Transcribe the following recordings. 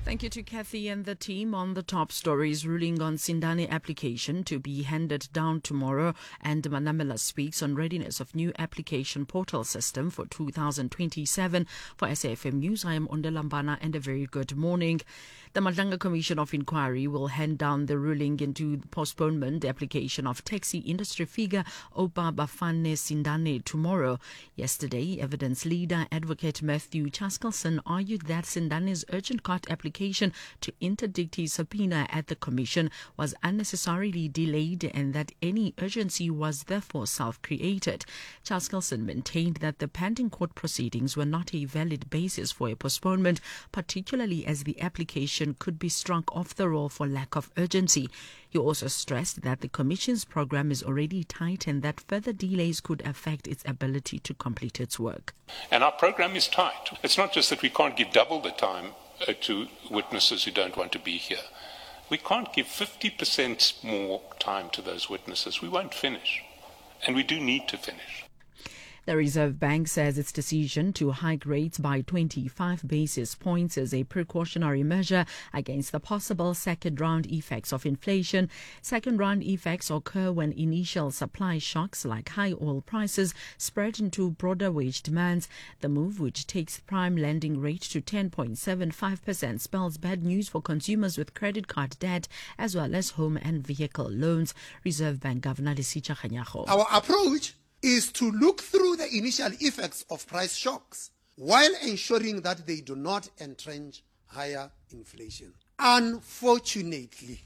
Thank you to Kathy and the team. On the top stories, ruling on Sindane application to be handed down tomorrow, and Manamela speaks on readiness of new application portal system for 2027. For SAFM News, I am Ondelambana, and a very good morning. The Madlanga Commission of Inquiry will hand down the ruling into the postponement application of taxi industry figure Opa Bafane Sindane tomorrow. Yesterday, evidence leader Advocate Matthew Chaskelson argued that Sindane's urgent court application to interdict his subpoena at the Commission was unnecessarily delayed and that any urgency was therefore self-created. Chaskelson maintained that the pending court proceedings were not a valid basis for a postponement, particularly as the application could be struck off the roll for lack of urgency. He also stressed that the Commission's program is already tight and that further delays could affect its ability to complete its work. And our program is tight. It's not just that we can't give double the time to witnesses who don't want to be here. We can't give 50% more time to those witnesses. We won't finish. And we do need to finish. The Reserve Bank says its decision to hike rates by 25 basis points is a precautionary measure against the possible second-round effects of inflation. Second-round effects occur when initial supply shocks like high oil prices spread into broader wage demands. The move, which takes prime lending rate to 10.75%, spells bad news for consumers with credit card debt as well as home and vehicle loans. Reserve Bank Governor Lesitsha Kganyago. Our approach is to look through the initial effects of price shocks while ensuring that they do not entrench higher inflation. Unfortunately,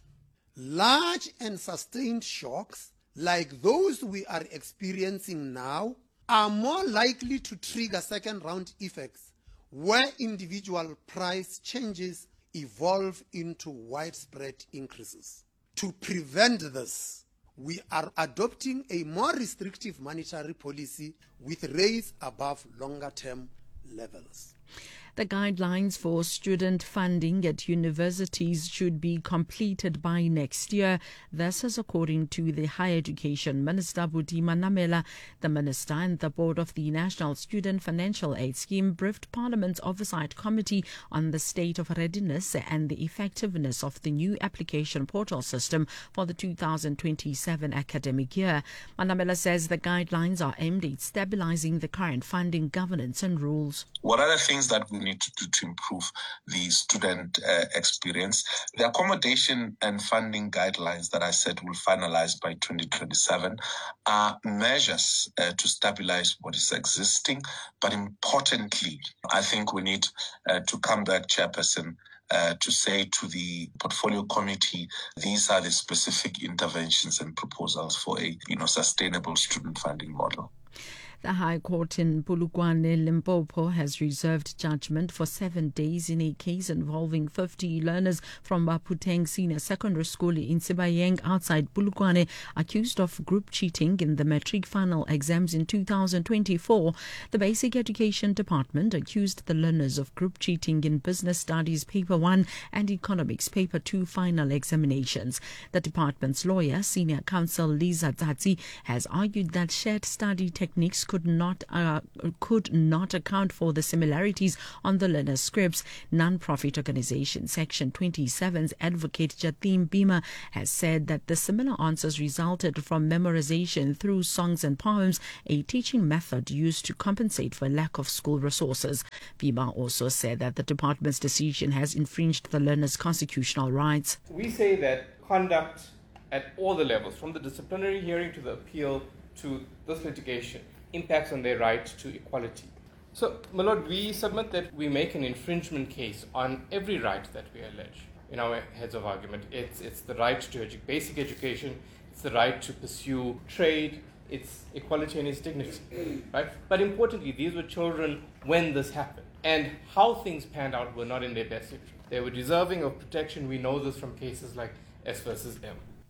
large and sustained shocks like those we are experiencing now are more likely to trigger second-round effects where individual price changes evolve into widespread increases. To prevent this, we are adopting a more restrictive monetary policy with rates above longer-term levels. The guidelines for student funding at universities should be completed by next year. This is according to the Higher Education Minister, Buti Manamela. The Minister and the Board of the National Student Financial Aid Scheme briefed Parliament's Oversight Committee on the state of readiness and the effectiveness of the new application portal system for the 2027 academic year. Manamela says the guidelines are aimed at stabilizing the current funding governance and rules. What are the things that we need to do to improve the student experience? The accommodation and funding guidelines that I said will finalize by 2027 are measures to stabilize what is existing. But importantly, I think we need to come back, Chairperson, to say to the portfolio committee, these are the specific interventions and proposals for a sustainable student funding model. The High Court in Polokwane, Limpopo, has reserved judgment for 7 days in a case involving 50 learners from Baputeng Senior Secondary School in Sibayeng outside Polokwane, accused of group cheating in the matric final exams in 2024. The Basic Education Department accused the learners of group cheating in Business Studies Paper 1 and Economics Paper 2 final examinations. The department's lawyer, Senior Counsel Lisa Tsatsi, has argued that shared study techniques could not account for the similarities on the learners' scripts. Non-profit organization Section 27's advocate Jatim Bima has said that the similar answers resulted from memorization through songs and poems, a teaching method used to compensate for lack of school resources. Bima also said that the department's decision has infringed the learners' constitutional rights. We say that conduct at all the levels, from the disciplinary hearing to the appeal to this litigation, impacts on their right to equality. So, my lord, we submit that we make an infringement case on every right that we allege in our heads of argument. It's the right to basic education, it's the right to pursue trade, it's equality and its dignity, right? But importantly, these were children when this happened, and how things panned out were not in their best interest. They were deserving of protection. We know this from cases like S versus M.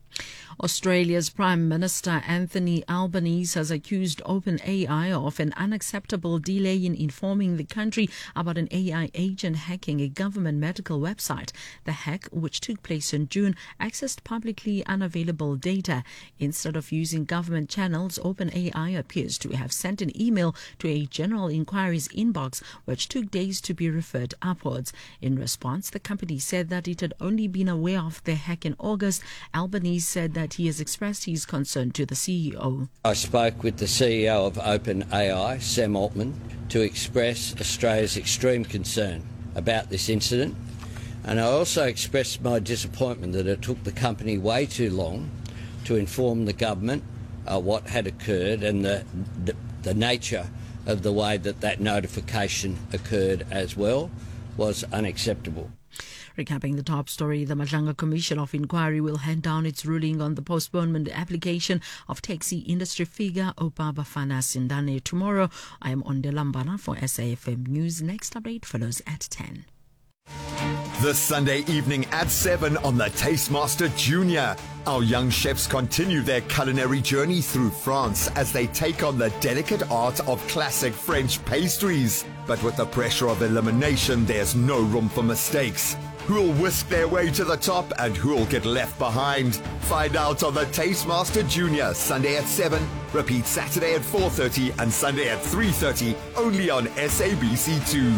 Australia's Prime Minister Anthony Albanese has accused OpenAI of an unacceptable delay in informing the country about an AI agent hacking a government medical website. The hack, which took place in June, accessed publicly unavailable data. Instead of using government channels, OpenAI appears to have sent an email to a general inquiries inbox, which took days to be referred upwards. In response, the company said that it had only been aware of the hack in August. Albanese said that he has expressed his concern to the CEO. I spoke with the CEO of OpenAI, Sam Altman, to express Australia's extreme concern about this incident, and I also expressed my disappointment that it took the company way too long to inform the government what had occurred, and the nature of the way that notification occurred as well was unacceptable. Recapping the top story, the Madlanga Commission of Inquiry will hand down its ruling on the postponement application of taxi industry figure Oupa Bafana Sindane tomorrow. I am Onde Lambana for SAFM News. Next update follows at 10. This Sunday evening at 7 on the Tastemaster Junior. Our young chefs continue their culinary journey through France as they take on the delicate art of classic French pastries. But with the pressure of elimination, there's no room for mistakes. Who'll whisk their way to the top and who'll get left behind? Find out on the Tastemaster Junior, Sunday at 7, repeat Saturday at 4:30 and Sunday at 3:30, only on SABC2.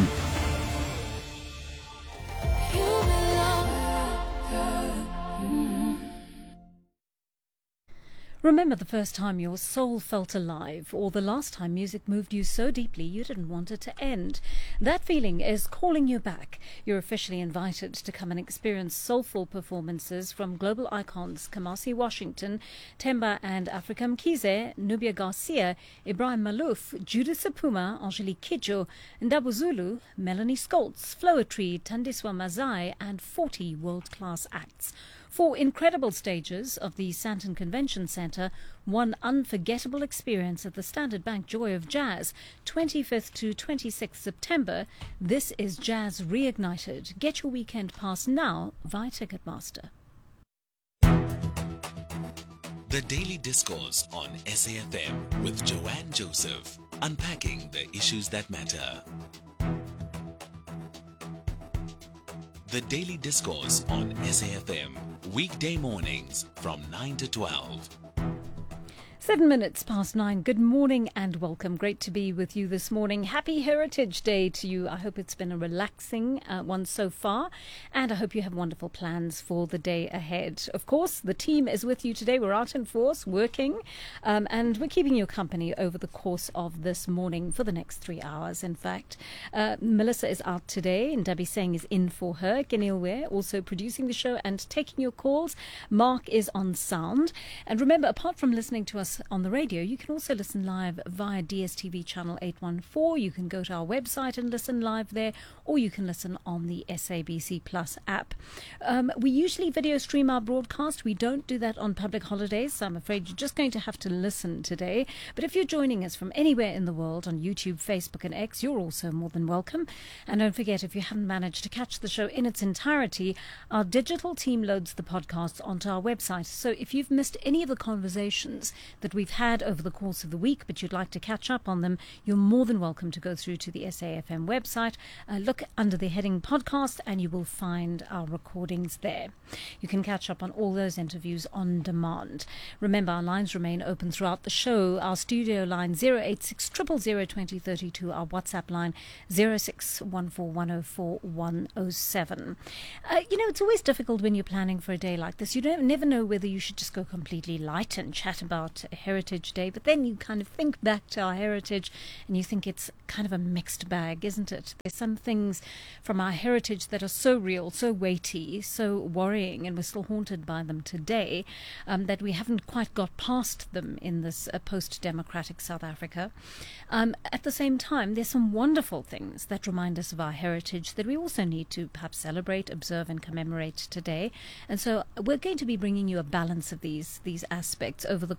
Remember the first time your soul felt alive, or the last time music moved you so deeply you didn't want it to end. That feeling is calling you back. You're officially invited to come and experience soulful performances from global icons Kamasi Washington, Themba and Africa Mkhize, Nubia Garcia, Ibrahim Malouf, Judith Sapuma, Angelique Kidjo, Ndaba Zulu, Melanie Scholz, Floetry, Tandiswa Mazai, and 40 world-class acts. 4 incredible stages of the Sandton Convention Centre, one unforgettable experience at the Standard Bank Joy of Jazz, 25th to 26th September. This is Jazz Reignited. Get your weekend pass now via Ticketmaster. The Daily Discourse on SAFM with Joanne Joseph, unpacking the issues that matter. The Daily Discourse on SAFM, weekday mornings from 9 to 12. 7 minutes past 9. Good morning and welcome. Great to be with you this morning. Happy Heritage Day to you. I hope it's been a relaxing one so far, and I hope you have wonderful plans for the day ahead. Of course, the team is with you today. We're out in force, working, and we're keeping you company over the course of this morning for the next 3 hours, in fact. Melissa is out today, and Debbie Singh is in for her. Kenil Ware also producing the show and taking your calls. Mark is on sound. And remember, apart from listening to us on the radio, you can also listen live via DSTV channel 814. You can go to our website and listen live there, or you can listen on the SABC Plus app. We usually video stream our broadcast. We don't do that on public holidays, so I'm afraid you're just going to have to listen today. But if you're joining us from anywhere in the world on YouTube, Facebook and X, you're also more than welcome. And don't forget, if you haven't managed to catch the show in its entirety, our digital team loads the podcasts onto our website. So if you've missed any of the conversations that we've had over the course of the week, but you'd like to catch up on them, you're more than welcome to go through to the SAFM website, look under the heading podcast, and you will find our recordings there. You can catch up on all those interviews on demand. Remember, our lines remain open throughout the show. Our studio line 086 000 2032, our WhatsApp line 0614104107. It's always difficult when you're planning for a day like this. You never know whether you should just go completely light and chat about Heritage Day, but then you kind of think back to our heritage and you think it's kind of a mixed bag, isn't it? There's some things from our heritage that are so real, so weighty, so worrying, and we're still haunted by them today, that we haven't quite got past them in this post-democratic South Africa. At the same time, there's some wonderful things that remind us of our heritage that we also need to perhaps celebrate, observe and commemorate today. And so we're going to be bringing you a balance of these aspects over the course of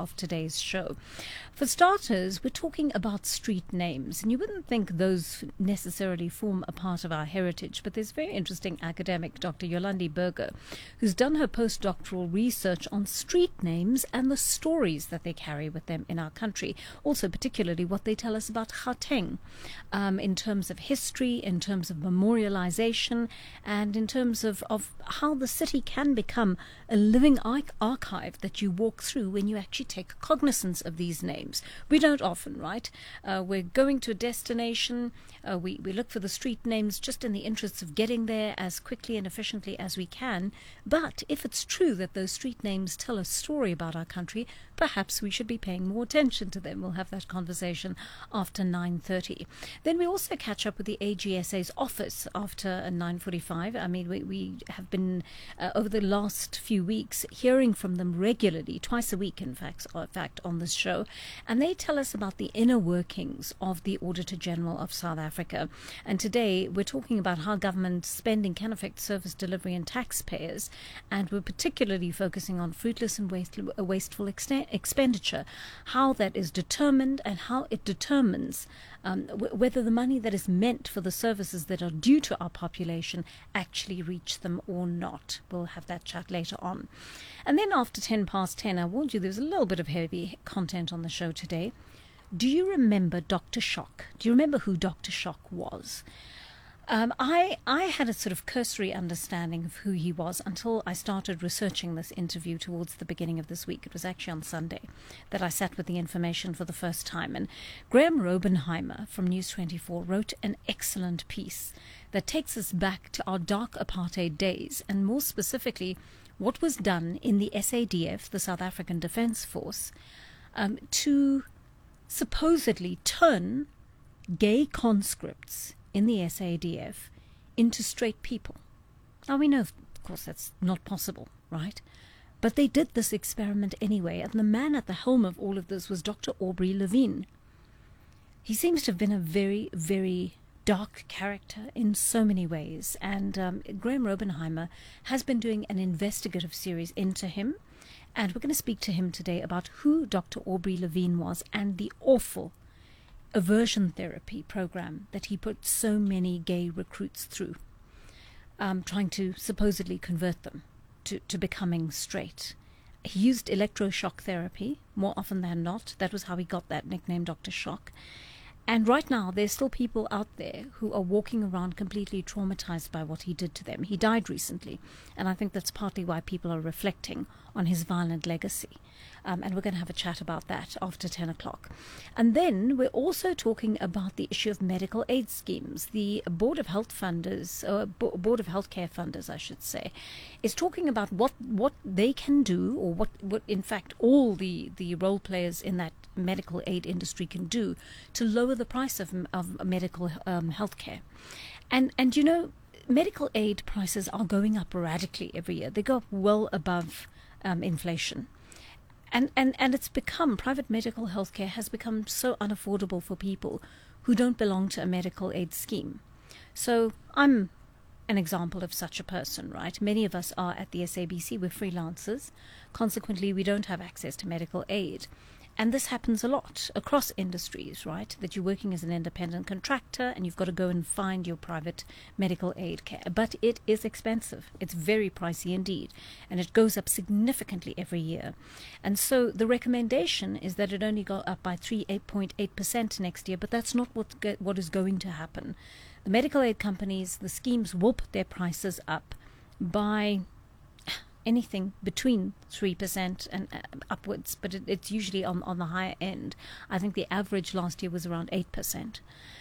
of today's show. For starters, we're talking about street names, and you wouldn't think those necessarily form a part of our heritage, but there's very interesting academic, Dr. Yolandi Berger, who's done her postdoctoral research on street names and the stories that they carry with them in our country. Also, particularly what they tell us about Gauteng, in terms of history, in terms of memorialization, and in terms of how the city can become a living archive that you walk through when you actually take cognizance of these names. We don't often, right? We're going to a destination, we look for the street names just in the interests of getting there as quickly and efficiently as we can. But if it's true that those street names tell a story about our country, perhaps we should be paying more attention to them. We'll have that conversation after 9:30. Then we also catch up with the AGSA's office after 9:45. I mean, we have been, over the last few weeks, hearing from them regularly, twice a week, in fact, on this show. And they tell us about the inner workings of the Auditor General of South Africa. And today we're talking about how government spending can affect service delivery and taxpayers. And we're particularly focusing on fruitless and wasteful expenditure, how that is determined and how it determines whether the money that is meant for the services that are due to our population actually reach them or not. We'll have that chat later on. And then after 10:10, I warned you there was a little bit of heavy content on the show today. Do you remember Dr. Shock? Do you remember who Dr. Shock was? I had a sort of cursory understanding of who he was until I started researching this interview towards the beginning of this week. It was actually on Sunday that I sat with the information for the first time. And Graham Robenheimer from News 24 wrote an excellent piece that takes us back to our dark apartheid days, and more specifically, what was done in the SADF, the South African Defence Force, to supposedly turn gay conscripts in the SADF into straight people. Now, we know, of course, that's not possible, right? But they did this experiment anyway, and the man at the helm of all of this was Dr. Aubrey Levine. He seems to have been a very, very dark character in so many ways, and Graham Robenheimer has been doing an investigative series into him, and we're going to speak to him today about who Dr. Aubrey Levine was and the awful aversion therapy program that he put so many gay recruits through, trying to supposedly convert them to becoming straight. He used electroshock therapy more often than not. That was how he got that nickname, Dr. Shock. And right now, there's still people out there who are walking around completely traumatized by what he did to them. He died recently, and I think that's partly why people are reflecting on his violent legacy. And we're going to have a chat about that after 10 o'clock. And then we're also talking about the issue of medical aid schemes. The Board of Health Funders, Board of Healthcare Funders, I should say, is talking about what they can do, or what in fact all the role players in that medical aid industry can do to lower the price of medical healthcare. And you know, medical aid prices are going up radically every year. They go up well above inflation. And it's become, private medical healthcare has become so unaffordable for people who don't belong to a medical aid scheme. So I'm an example of such a person, right? Many of us are at the SABC, we're freelancers. Consequently, we don't have access to medical aid. And this happens a lot across industries, right? That you're working as an independent contractor and you've got to go and find your private medical aid care. But it is expensive. It's very pricey indeed. And it goes up significantly every year. And so the recommendation is that it only go up by 3.8% next year. But that's not what is going to happen. The medical aid companies, the schemes will put their prices up by anything between 3% and upwards, but it's usually on the higher end. I think the average last year was around 8%.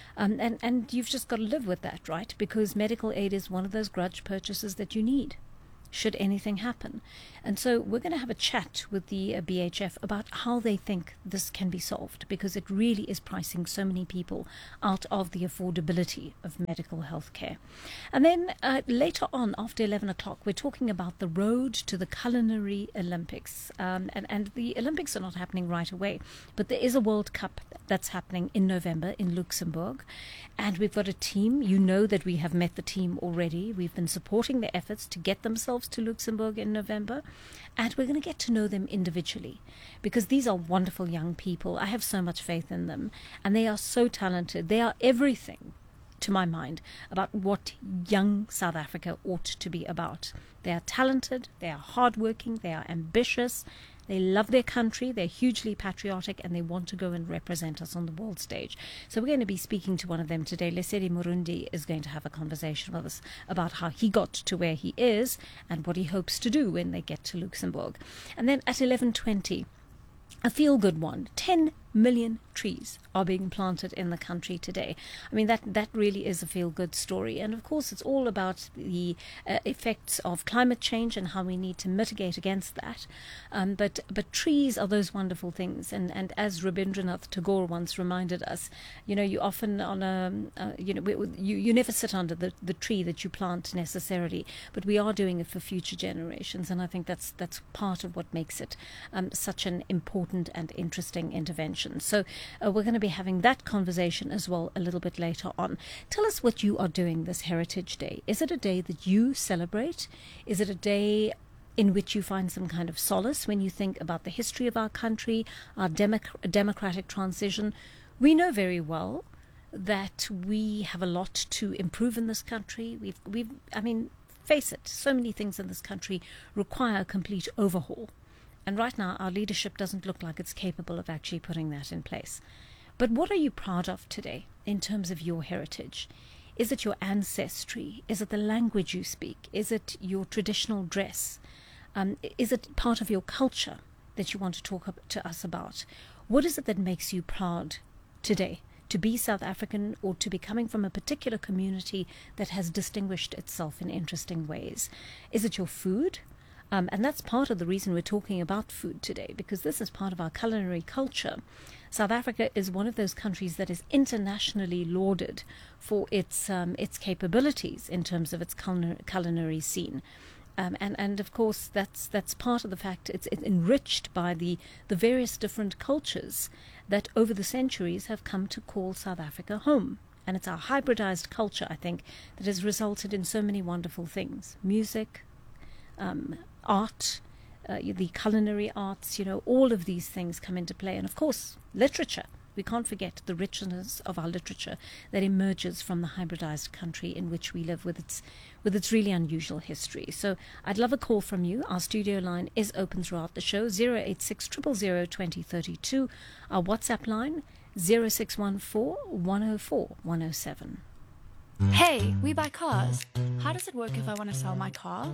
And you've just got to live with that, right? Because medical aid is one of those grudge purchases that you need should anything happen. And so we're going to have a chat with the BHF about how they think this can be solved, because it really is pricing so many people out of the affordability of medical health care. And then later on, after 11 o'clock, we're talking about the road to the Culinary Olympics. And the Olympics are not happening right away, but there is a World Cup that's happening in November in Luxembourg. And we've got a team. You know that we have met the team already. We've been supporting their efforts to get themselves themselves to Luxembourg in November, and we're going to get to know them individually, because these are wonderful young people. I have so much faith in them, and they are so talented. They are everything, to my mind, about what young South Africa ought to be about. They are talented, they are hardworking, they are ambitious, they love their country, they're hugely patriotic, and they want to go and represent us on the world stage. So we're going to be speaking to one of them today. Lesedi Murundi is going to have a conversation with us about how he got to where he is and what he hopes to do when they get to Luxembourg. And then at 11:20, a feel-good one. 10 million trees are being planted in the country today. I mean, that really is a feel-good story. And of course, it's all about the effects of climate change and how we need to mitigate against that. But trees are those wonderful things. And as Rabindranath Tagore once reminded us, you often you never sit under the tree that you plant necessarily, but we are doing it for future generations. And I think that's part of what makes it such an important and interesting intervention. So we're going to be having that conversation as well a little bit later on. Tell us what you are doing this Heritage Day. Is it a day that you celebrate? Is it a day in which you find some kind of solace when you think about the history of our country, our democratic transition? We know very well that we have a lot to improve in this country. Face it, so many things in this country require a complete overhaul. And right now, our leadership doesn't look like it's capable of actually putting that in place. But what are you proud of today in terms of your heritage? Is it your ancestry? Is it the language you speak? Is it your traditional dress? Is it part of your culture that you want to talk to us about? What is it that makes you proud today to be South African, or to be coming from a particular community that has distinguished itself in interesting ways? Is it your food? And that's part of the reason we're talking about food today, because this is part of our culinary culture. South Africa is one of those countries that is internationally lauded for its capabilities in terms of its culinary scene. And of course, that's part of the fact it's enriched by the various different cultures that over the centuries have come to call South Africa home. And it's our hybridized culture, I think, that has resulted in so many wonderful things. Music, art, the culinary arts, all of these things come into play. And of course, literature. We can't forget the richness of our literature that emerges from the hybridized country in which we live, with its really unusual history. So I'd love a call from you. Our studio line is open throughout the show, 086 000 2032. Our WhatsApp line, 0614 104 107. Hey, we buy cars. How does it work if I want to sell my car?